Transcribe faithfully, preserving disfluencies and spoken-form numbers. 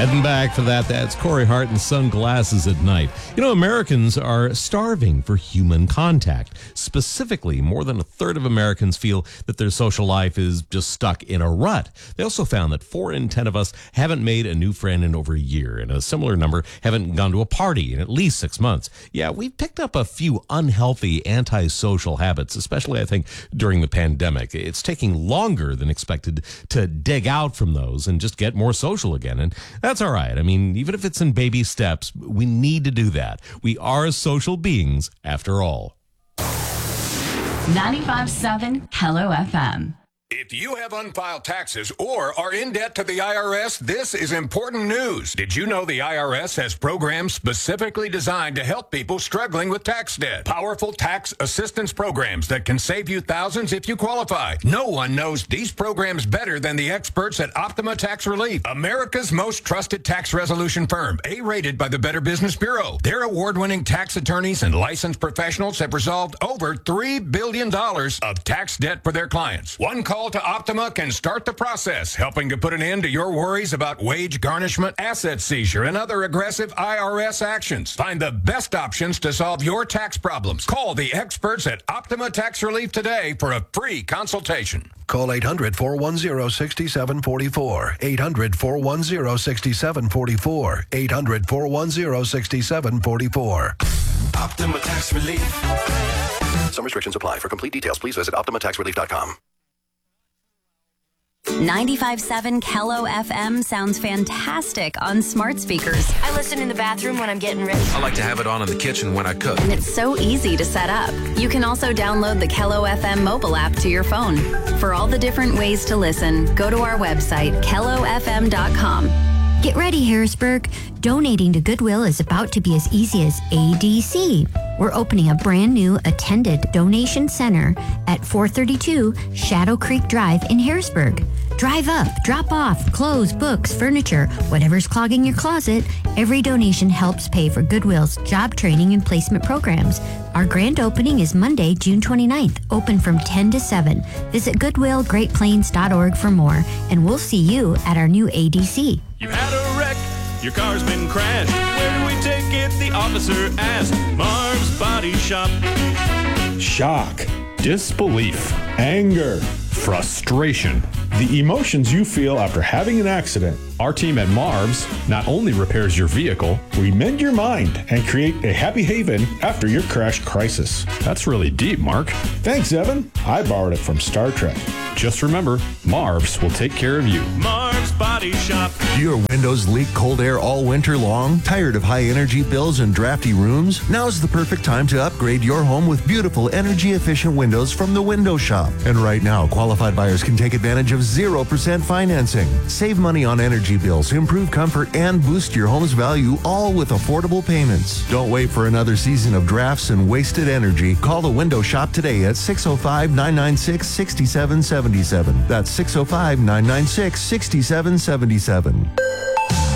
Heading back for that, that's Corey Hart and Sunglasses at Night. You know, Americans are starving for human contact. Specifically, more than a third of Americans feel that their social life is just stuck in a rut. They also found that four in ten of us haven't made a new friend in over a year, and a similar number haven't gone to a party in at least six months. Yeah, we've picked up a few unhealthy antisocial habits, especially, I think, during the pandemic. It's taking longer than expected to dig out from those and just get more social again, and that's all right. I mean, even if it's in baby steps, we need to do that. We are social beings, after all. ninety-five point seven Hello F M. If you have unfiled taxes or are in debt to the I R S, this is important news. Did you know the I R S has programs specifically designed to help people struggling with tax debt? Powerful tax assistance programs that can save you thousands if you qualify. No one knows these programs better than the experts at Optima Tax Relief, America's most trusted tax resolution firm, A-rated by the Better Business Bureau. Their award-winning tax attorneys and licensed professionals have resolved over three billion dollars of tax debt for their clients. One call to Optima can start the process, helping to put an end to your worries about wage garnishment, asset seizure, and other aggressive I R S actions. Find the best options to solve your tax problems. Call the experts at Optima Tax Relief today for a free consultation. Call eight hundred, four one zero, six seven four four. eight hundred, four one zero, six seven four four. eight hundred, four one zero, six seven four four. Optima Tax Relief. Some restrictions apply. For complete details, please visit optima tax relief dot com. ninety-five point seven Kello F M sounds fantastic on smart speakers. I listen in the bathroom when I'm getting ready. I like to have it on in the kitchen when I cook. And it's so easy to set up. You can also download the Kello F M mobile app to your phone. For all the different ways to listen, go to our website, kello f m dot com. Get ready, Harrisburg. Donating to Goodwill is about to be as easy as A D C. We're opening a brand new attended donation center at four thirty-two Shadow Creek Drive in Harrisburg. Drive up, drop off, clothes, books, furniture, whatever's clogging your closet. Every donation helps pay for Goodwill's job training and placement programs. Our grand opening is Monday, June twenty-ninth, open from ten to seven. Visit goodwill great plains dot org for more, and we'll see you at our new A D C. You had a wreck, your car's been crashed. Where do we take it? The officer asked. Marv's Body Shop. Shock, disbelief, anger, frustration. The emotions you feel after having an accident. Our team at Marv's not only repairs your vehicle, we mend your mind and create a happy haven after your crash crisis. That's really deep, Mark. Thanks, Evan. I borrowed it from Star Trek. Just remember, Marv's will take care of you. Marv's Body Shop. Do your windows leak cold air all winter long? Tired of high energy bills and drafty rooms? Now's the perfect time to upgrade your home with beautiful energy efficient windows from the Window Shop. And right now, qualified buyers can take advantage of zero percent financing. Save money on energy bills, improve comfort, and boost your home's value, all with affordable payments. Don't wait for another season of drafts and wasted energy. Call the Window Shop today at six oh five, nine nine six, six seven seven seven. That's six oh five, nine nine six, six seven seven seven.